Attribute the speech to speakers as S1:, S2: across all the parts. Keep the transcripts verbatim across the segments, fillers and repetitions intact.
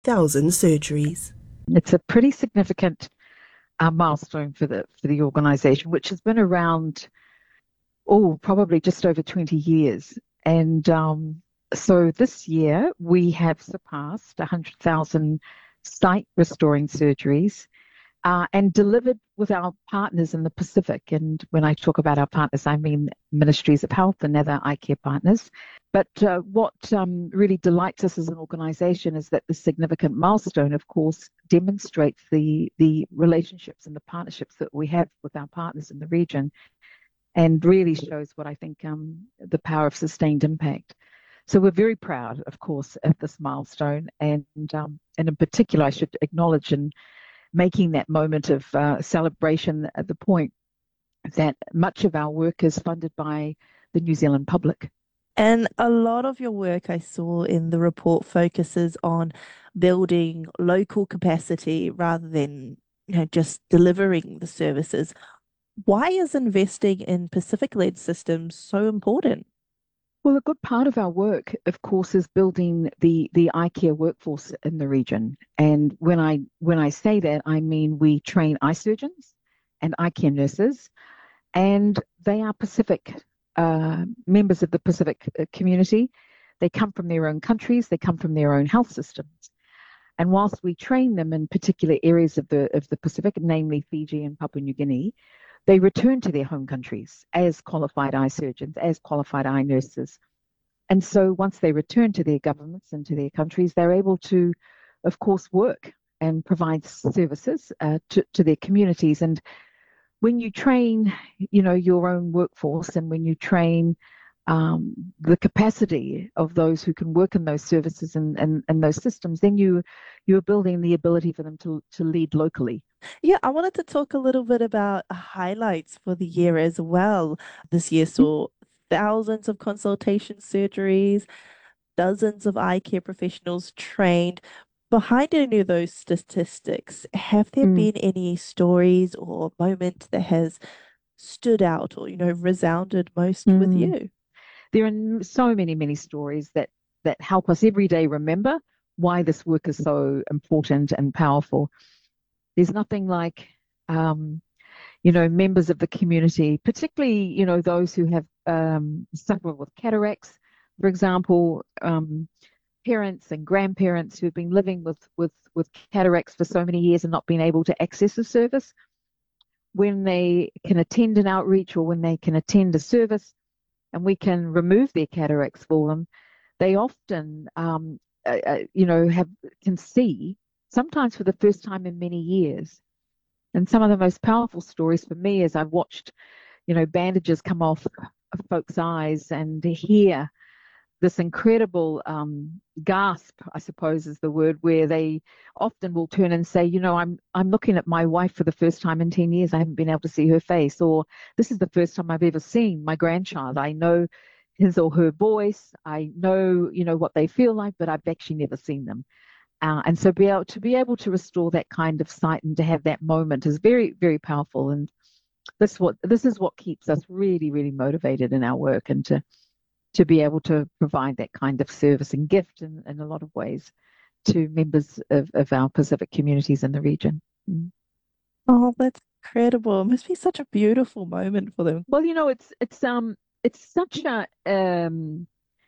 S1: thousand surgeries.
S2: It's a pretty significant uh, milestone for the for the organisation, which has been around, oh, probably just over twenty years. And um, so this year we have surpassed one hundred thousand site restoring surgeries uh, and delivered with our partners in the Pacific. And when I talk about our partners, I mean Ministries of Health and other eye care partners. But uh, what um, really delights us as an organisation is that the significant milestone, of course, demonstrates the the relationships and the partnerships that we have with our partners in the region, and really shows what I think um, the power of sustained impact. So we're very proud, of course, of this milestone, and um, and in particular, I should acknowledge in making that moment of uh, celebration at the point that much of our work is funded by the New Zealand public.
S3: And a lot of your work I saw in the report focuses on building local capacity rather than, you know, just delivering the services. Why is investing in Pacific-led systems so important?
S2: Well, a good part of our work, of course, is building the the eye care workforce in the region. And when I when I say that, I mean we train eye surgeons and eye care nurses, and they are Pacific uh, members of the Pacific uh, community. They come from their own countries, they come from their own health systems. And whilst we train them in particular areas of the of the Pacific, namely Fiji and Papua New Guinea, they return to their home countries as qualified eye surgeons, as qualified eye nurses. And so once they return to their governments and to their countries, they're able to, of course, work and provide services uh, to, to their communities. And when you train, you know, your own workforce, and when you train um, the capacity of those who can work in those services and, and, and those systems, then you you're building the ability for them to to lead locally.
S3: Yeah, I wanted to talk a little bit about highlights for the year as well. This year saw thousands of consultation surgeries, dozens of eye care professionals trained. Behind any of those statistics, have there
S2: Mm,
S3: been any stories or moment that has stood out or, you know, resounded most with
S2: mm.
S3: you?
S2: There are so many, many stories that that help us every day remember why this work is so important and powerful. There's nothing like, um, you know, members of the community, particularly, you know, those who have um, suffered with cataracts, for example, um, parents and grandparents who've been living with, with, with cataracts for so many years and not been able to access a service. When they can attend an outreach or when they can attend a service and we can remove their cataracts for them, they often, um, uh, uh, you know, have can see sometimes for the first time in many years. And some of the most powerful stories for me is I've watched, you know, bandages come off of folks' eyes and to hear this incredible um, gasp, I suppose is the word, where they often will turn and say, you know, I'm I'm looking at my wife for the first time in ten years. I haven't been able to see her face, or this is the first time I've ever seen my grandchild. I know his or her voice. I know, you know, what they feel like, but I've actually never seen them. Uh, and so be able to be able to restore that kind of sight and to have that moment is very, very powerful. And this what this is what keeps us really, really motivated in our work, and to to be able to provide that kind of service and gift in, in a lot of ways to members of, of our Pacific communities in the region. Mm.
S3: Oh, that's incredible. It must be such a beautiful moment for them.
S2: Well, you know, it's it's um it's such a um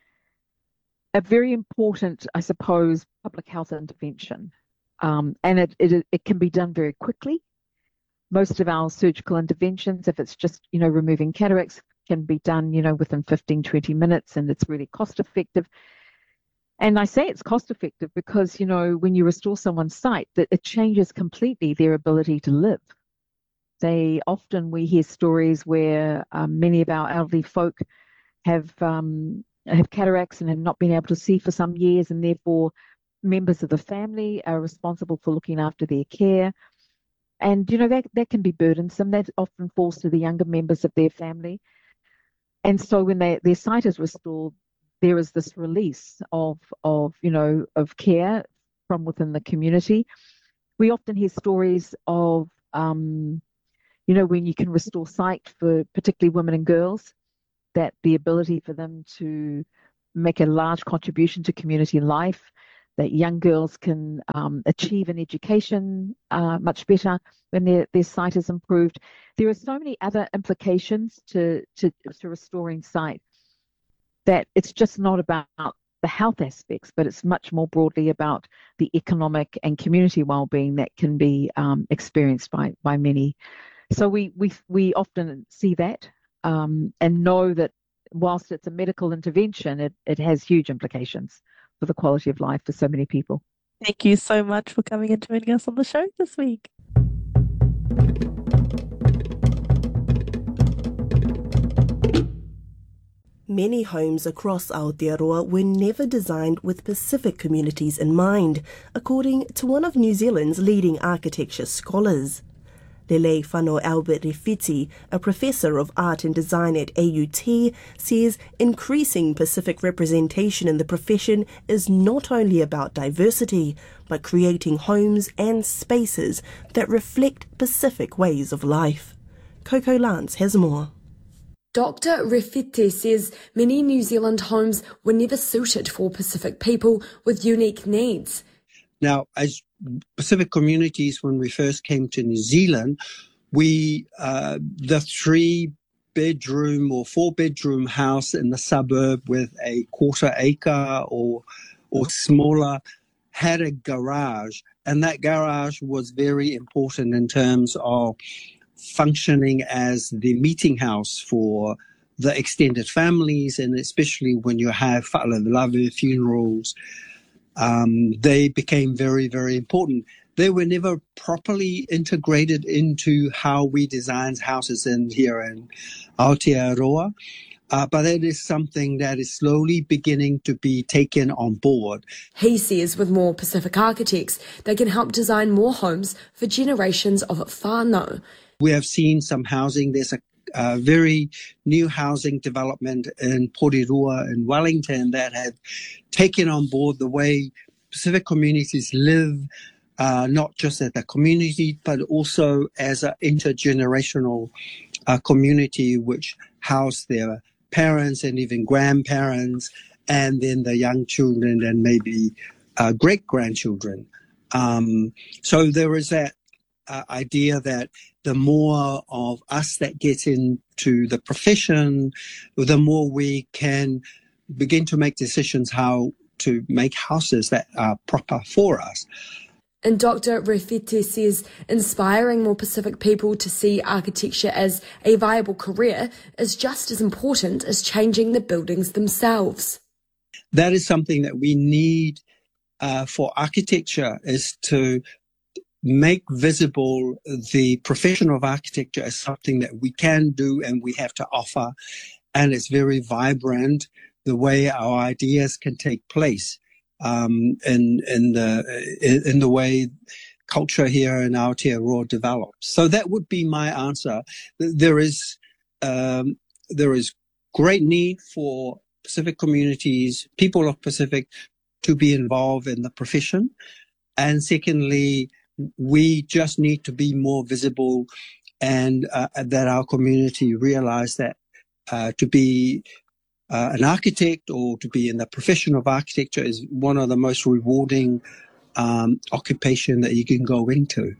S2: a very important, I suppose, public health intervention. Um, and it, it it can be done very quickly. Most of our surgical interventions, if it's just, you know, removing cataracts, can be done, you know, within fifteen, twenty minutes, and it's really cost effective. And I say it's cost effective because, you know, when you restore someone's sight, that it changes completely their ability to live. They often, we hear stories where um, many of our elderly folk have um, have cataracts and have not been able to see for some years, and therefore members of the family are responsible for looking after their care. And you know that that can be burdensome. That often falls to the younger members of their family. And so when they, their sight is restored, there is this release of of you know of care from within the community. We often hear stories of um, you know when you can restore sight for particularly women and girls, that the ability for them to make a large contribution to community life, that young girls can um, achieve an education uh, much better when their, their sight is improved. There are so many other implications to, to, to restoring sight that it's just not about the health aspects, but it's much more broadly about the economic and community well-being that can be um, experienced by, by many. So we, we, we often see that um, and know that whilst it's a medical intervention, it, it has huge implications for the quality of life for so many people.
S3: Thank you so much for coming and joining us on the show this week.
S1: Many homes across Aotearoa were never designed with Pacific communities in mind, according to one of New Zealand's leading architecture scholars. Lele Whano Albert Rifiti, a professor of art and design at A U T, says increasing Pacific representation in the profession is not only about diversity, but creating homes and spaces that reflect Pacific ways of life. Coco Lance has more.
S4: Doctor Rifiti says many New Zealand homes were never suited for Pacific people with unique needs.
S5: Now, as Pacific communities, when we first came to New Zealand, we uh, the three-bedroom or four-bedroom house in the suburb with a quarter acre or or smaller had a garage, and that garage was very important in terms of functioning as the meeting house for the extended families, and especially when you have whaalalawe funerals. Um, they became very, very important. They were never properly integrated into how we design houses in here in Aotearoa, uh, but that is something that is slowly beginning to be taken on board.
S4: He says with more Pacific architects, they can help design more homes for generations of whānau.
S5: We have seen some housing. There's a Uh, very new housing development in Porirua and Wellington that have taken on board the way Pacific communities live, uh, not just as a community, but also as an intergenerational uh, community which house their parents and even grandparents, and then the young children and maybe uh, great-grandchildren. Um, so there is that uh, idea that the more of us that get into the profession, the more we can begin to make decisions how to make houses that are proper for us.
S4: And Doctor Rifiti says inspiring more Pacific people to see architecture as a viable career is just as important as changing the buildings themselves.
S5: That is something that we need uh, for architecture, is to make visible the profession of architecture as something that we can do and we have to offer. And it's very vibrant, the way our ideas can take place um, in, in, the, in, in the way culture here in Aotearoa develops. So that would be my answer. There is, um, there is great need for Pacific communities, people of Pacific, to be involved in the profession. And secondly, we just need to be more visible, and uh, that our community realize that uh, to be uh, an architect or to be in the profession of architecture is one of the most rewarding um, occupation that you can go into.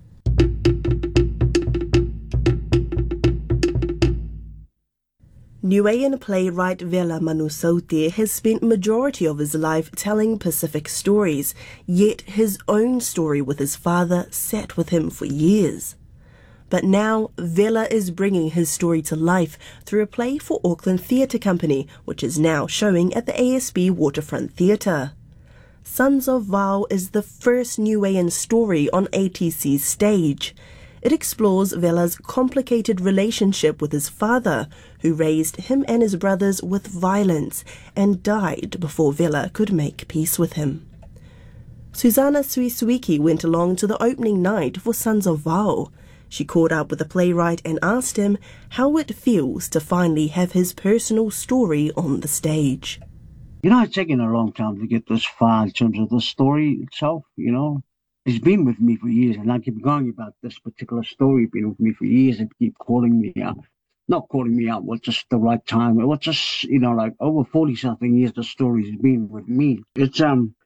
S1: Niuean playwright Vela Manausauti has spent majority of his life telling Pacific stories, yet his own story with his father sat with him for years. But now Vela is bringing his story to life through a play for Auckland Theatre Company, which is now showing at the A S B Waterfront Theatre. Sons of Vao is the first Niuean story on A T C's stage. It explores Vela's complicated relationship with his father, who raised him and his brothers with violence and died before Vela could make peace with him. Susanna Suisuiki went along to the opening night for Sons of Vao. She caught up with the playwright and asked him how it feels to finally have his personal story on the stage.
S6: You know, it's taken a long time to get this far in terms of the story itself, you know. He's been with me for years, and I keep going about this particular story, been with me for years, and keep calling me out. Not calling me out, what's just the right time. It was just, you know, like over forty-something years the story's been with me. It's, um,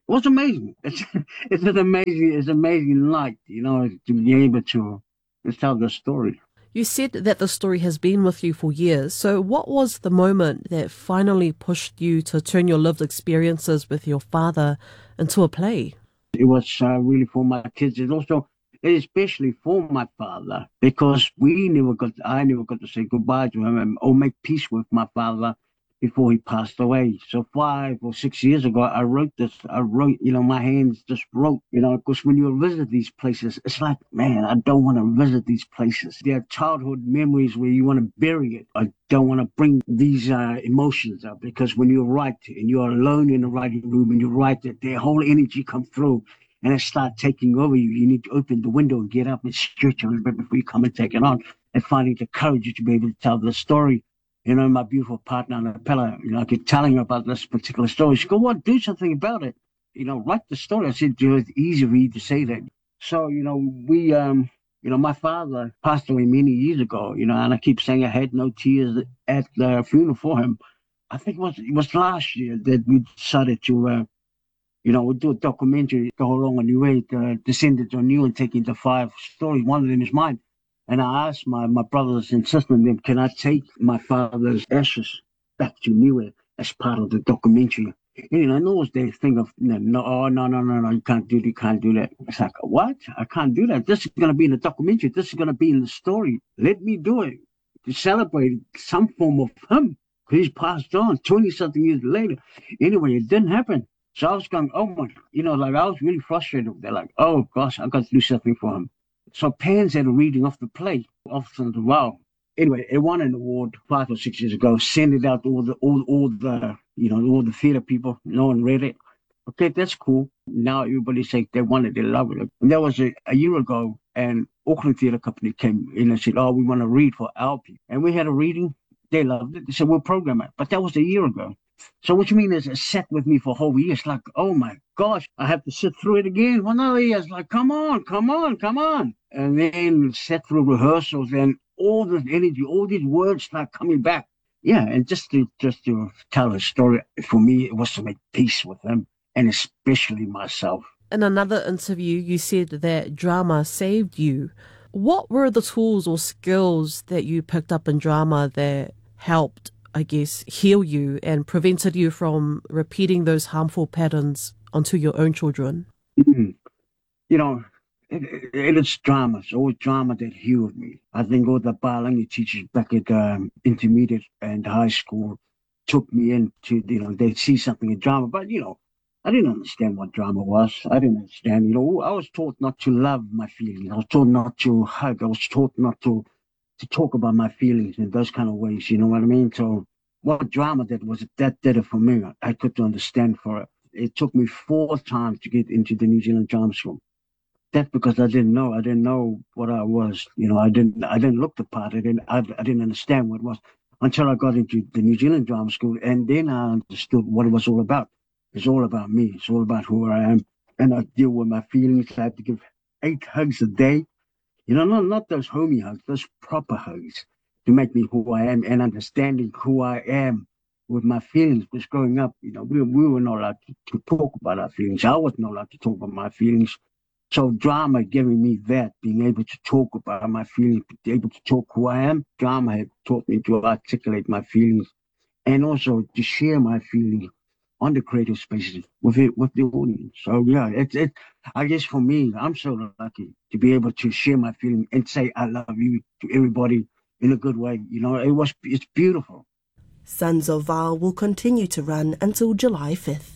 S6: It was amazing. It's it's an amazing it's amazing night, you know, to be able to, to tell the story.
S7: You said that the story has been with you for years. So what was the moment that finally pushed you to turn your lived experiences with your father into a play?
S6: It was uh, really for my kids. It also, especially for my father, because we never got, I never got to say goodbye to him or make peace with my father before he passed away. So five or six years ago, I wrote this, I wrote, you know, my hands just wrote, you know, because when you visit these places, it's like, man, I don't want to visit these places. They're childhood memories where you want to bury it. I don't want to bring these uh, emotions up, because when you write and you're alone in the writing room and you write it, their whole energy comes through and it starts taking over you. You need to open the window and get up and stretch a little bit before you come and take it on, and finding the courage to be able to tell the story. You know, my beautiful partner, Annapella, you know, I keep telling her about this particular story. She go, what, do something about it. You know, write the story. I said, it's easy for you to say that. So, you know, we, um, you know, my father passed away many years ago, you know, and I keep saying I had no tears at the funeral for him. I think it was, it was last year that we decided to, uh, you know, we'll do a documentary, Go Along on Your Way, uh, Descendants on You, and taking the five stories. One of them is mine. And I asked my, my brothers and sisters, them, can I take my father's ashes back to Niue as part of the documentary? And, you know, I know they think of, you know, no, oh, no, no, no, no, you can't do that, you can't do that. It's like, what? I can't do that. This is going to be in the documentary. This is going to be in the story. Let me do it to celebrate some form of him, because he's passed on twenty-something years later. Anyway, it didn't happen. So I was going, oh, my, you know, like I was really frustrated. They're like, oh, gosh, I've got to do something for him. So Pans had a reading of the play, of the wow. Anyway, it won an award five or six years ago. Sent it out to all the all all the you know all the theatre people. No one read it. Okay, that's cool. Now everybody say they wanted, they love it. And that was a, a year ago, and Auckland Theatre Company came in and said, "Oh, we want to read for our people." And we had a reading. They loved it. They said, "We'll program it." But that was a year ago. So what you mean is it sat with me for a whole year. It's like, oh my gosh, I have to sit through it again for another year. It's like, come on, come on, come on. And then sat through rehearsals, and all this energy, all these words start coming back. Yeah, and just to just to tell a story, for me, it was to make peace with them, and especially myself.
S7: In another interview, you said that drama saved you. What were the tools or skills that you picked up in drama that helped, I guess, heal you and prevented you from repeating those harmful patterns onto your own children?
S6: Mm-hmm. You know, it, it, it is drama. It's always drama that healed me. I think all the Palangi teachers back at um, intermediate and high school took me into, you know, they see something in drama. But, you know, I didn't understand what drama was. I didn't understand, you know, I was taught not to love my feelings. I was taught not to hug. I was taught not to to talk about my feelings in those kind of ways, you know what I mean? So what drama that was, that did it for me. I couldn't understand for it. It took me four times to get into the New Zealand Drama School. That's because I didn't know. I didn't know what I was. You know, I didn't I didn't look the part. I didn't I, I didn't understand what it was until I got into the New Zealand Drama School, and then I understood what it was all about. It's all about me. It's all about who I am. And I deal with my feelings. I have to give eight hugs a day. You know, not, not those homie hugs, those proper hugs to make me who I am, and understanding who I am with my feelings. Because growing up, you know, we, we were not allowed to, to talk about our feelings. I was not allowed to talk about my feelings. So drama giving me that, being able to talk about my feelings, be able to talk who I am. Drama had taught me to articulate my feelings and also to share my feelings on the creative spaces with it, with the audience. So yeah, it's it. I guess for me, I'm so lucky to be able to share my feeling and say I love you to everybody in a good way. You know, it was it's beautiful.
S1: Sons of Val will continue to run until July fifth.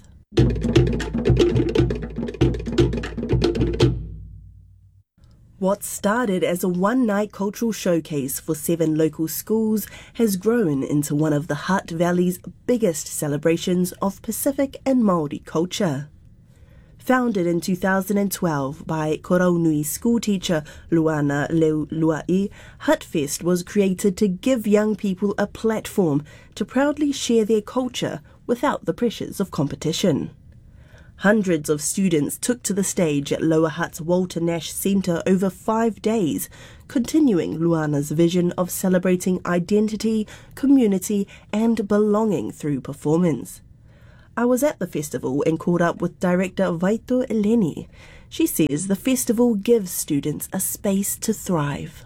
S1: What started as a one-night cultural showcase for seven local schools has grown into one of the Hutt Valley's biggest celebrations of Pacific and Māori culture. Founded in two thousand twelve by Koraunui schoolteacher Luana Leuluai, Huttfest was created to give young people a platform to proudly share their culture without the pressures of competition. Hundreds of students took to the stage at Lower Hutt's Walter Nash Centre over five days, continuing Luana's vision of celebrating identity, community and belonging through performance. I was at the festival and caught up with director Vaito Eleni. She says the festival gives students a space to thrive.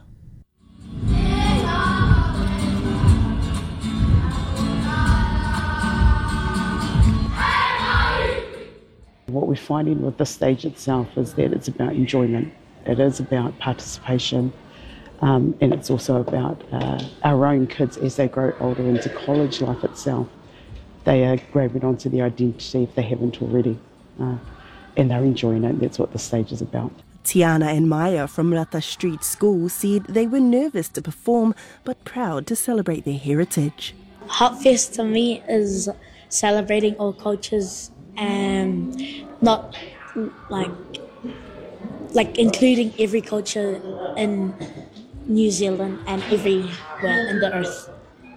S8: What we're finding with the stage itself is that it's about enjoyment. It is about participation, um, and it's also about uh, our own kids as they grow older into college life itself. They are grabbing onto their identity if they haven't already, uh, and they're enjoying it. That's what the stage is about.
S1: Tiana and Maya from Rata Street School said they were nervous to perform but proud to celebrate their heritage.
S9: Hotfest to me is celebrating all cultures and not like like including every culture in New Zealand and everywhere in the earth.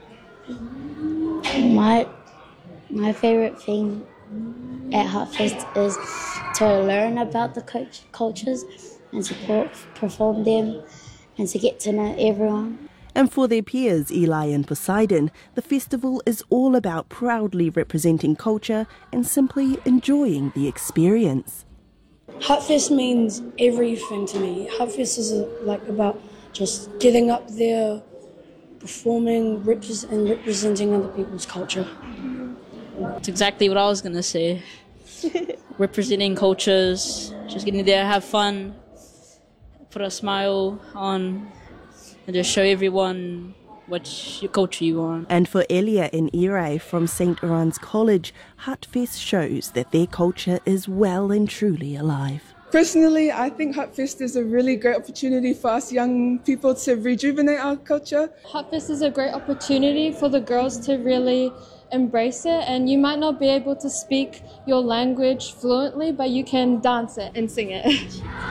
S10: My my favorite thing at Hotfest is to learn about the cultures and to perform them and to get to know everyone.
S1: And for their peers, Eli and Poseidon, the festival is all about proudly representing culture and simply enjoying the experience.
S11: Hotfest means everything to me. Hotfest is like about just getting up there, performing, repre- and representing other people's culture.
S12: That's exactly what I was going to say. Representing cultures, just getting there, have fun, put a smile on, and just show everyone what your culture you are.
S1: And for Elia and Irai from Saint Iran's College, Hotfest shows that their culture is well and truly alive.
S13: Personally, I think Hotfest is a really great opportunity for us young people to rejuvenate our culture.
S14: Hotfest is a great opportunity for the girls to really embrace it, and you might not be able to speak your language fluently, but you can dance it and sing it.